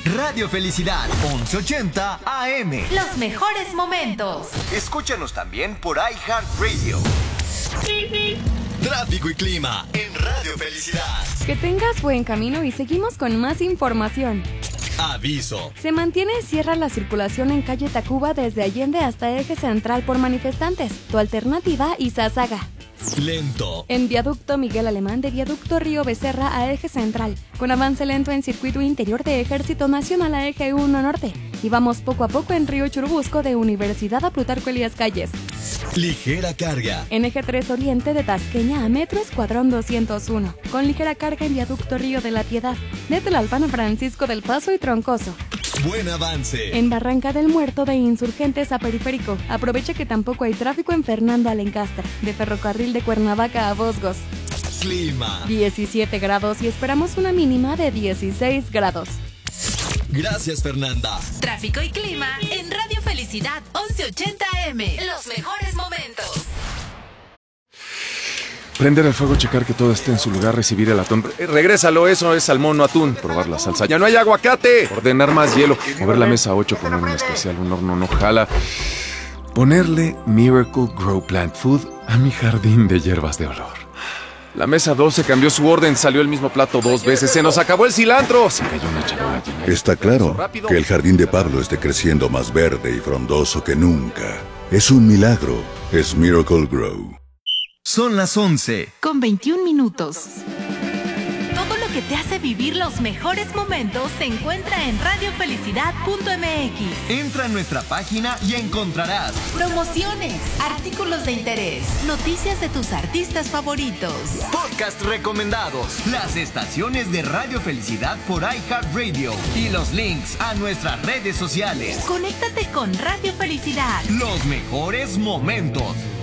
Radio Felicidad, 1180 AM. Los mejores momentos. Escúchanos también por iHeartRadio. Tráfico y clima en Radio Felicidad. Que tengas buen camino y seguimos con más información. Aviso. Se mantiene cierra la circulación en calle Tacuba desde Allende hasta Eje Central por manifestantes. Tu alternativa, Izazaga. Lento. En viaducto Miguel Alemán de viaducto Río Becerra a Eje Central, con avance lento en circuito interior de Ejército Nacional a Eje 1 Norte. Y vamos poco a poco en Río Churubusco de Universidad a Plutarco Elías Calles. Ligera carga. En Eje 3 Oriente de Tasqueña a Metro Escuadrón 201, con ligera carga en viaducto Río de la Piedad, de Tlalpan a Francisco del Paso y Troncoso. Buen avance. En Barranca del Muerto de Insurgentes a Periférico, aprovecha que tampoco hay tráfico en Fernando Alencastre, de Ferrocarril de Cuernavaca a Bosgos. Clima. 17 grados y esperamos una mínima de 16 grados. Gracias, Fernanda. Tráfico y clima en Radio Felicidad 1180 AM. Los mejores momentos. Prender el fuego, checar que todo esté en su lugar, recibir el atún. Regrésalo, eso es salmón, no atún. Probar la salsa. ¡Ya no hay aguacate! Ordenar más hielo. Mover la mesa 8, poner un especial, un horno no jala. Ponerle Miracle Grow Plant Food a mi jardín de hierbas de olor. La mesa 12 cambió su orden, salió el mismo plato 2 veces. ¡Se nos acabó el cilantro! Se cayó una charola llena. Está claro que el jardín de Pablo esté creciendo más verde y frondoso que nunca. Es un milagro. Es Miracle Grow. Son las 11. Con 21 minutos. Todo lo que te hace vivir los mejores momentos se encuentra en radiofelicidad.mx. Entra en nuestra página y encontrarás promociones, artículos de interés, noticias de tus artistas favoritos, podcast recomendados, las estaciones de Radio Felicidad por iHeartRadio y los links a nuestras redes sociales. Conéctate con Radio Felicidad. Los mejores momentos.